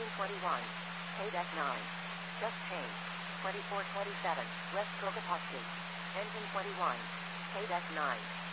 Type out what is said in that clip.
Engine 21. KDEC 9. Just change. 2427, West Cotopaxi. Engine 21. KDEC 9.